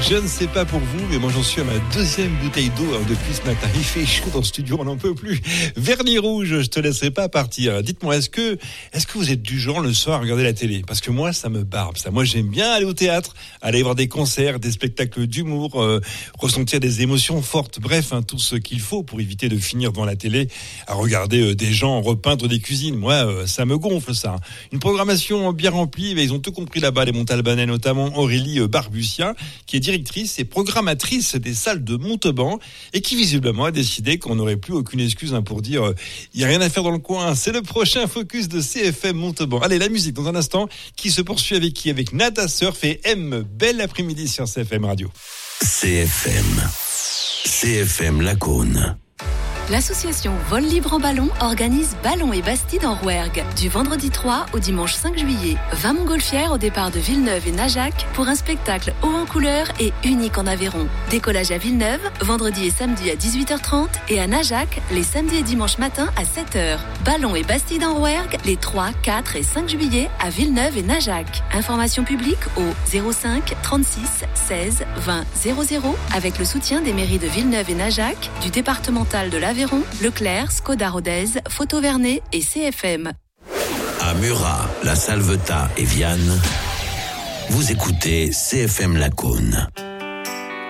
Je ne sais pas pour vous, mais moi j'en suis à ma deuxième bouteille d'eau depuis ce matin. Il fait chaud dans le studio, on n'en peut plus. Vernis rouge, je te laisserai pas partir. Dites-moi, est-ce que vous êtes du genre le soir à regarder la télé ? Parce que moi, ça me barbe. Ça, moi, j'aime bien aller au théâtre, aller voir des concerts, des spectacles d'humour, ressentir des émotions fortes. Bref, tout ce qu'il faut pour éviter de finir devant la télé à regarder des gens repeindre des cuisines. Moi, ça me gonfle ça. Une programmation bien remplie, mais ils ont tout compris là-bas, les Montalbanais, notamment Aurélie Barbussien, qui est directrice et programmatrice des salles de Montauban et qui visiblement a décidé qu'on n'aurait plus aucune excuse pour dire il n'y a rien à faire dans le coin. C'est le prochain focus de CFM Montauban. Allez, la musique dans un instant qui se poursuit avec qui ? Avec Nada Surf et M. Bel après-midi sur CFM Radio. CFM Lacaune. L'association Vol Libre en Ballon organise Ballon et Bastide en Rouergue du vendredi 3 au dimanche 5 juillet. 20 montgolfières au départ de Villeneuve et Najac pour un spectacle haut en couleur et unique en Aveyron. Décollage à Villeneuve, vendredi et samedi à 18h30 et à Najac, les samedis et dimanches matin à 7h. Ballon et Bastide en Rouergue les 3, 4 et 5 juillet à Villeneuve et Najac. Information publique au 05 36 16 20 00 avec le soutien des mairies de Villeneuve et Najac, du départemental de l'Aveyron, Leclerc, Skoda Rodez, Photo Vernet et CFM. À Murat, La Salvetat et Vianne, vous écoutez CFM Lacaune.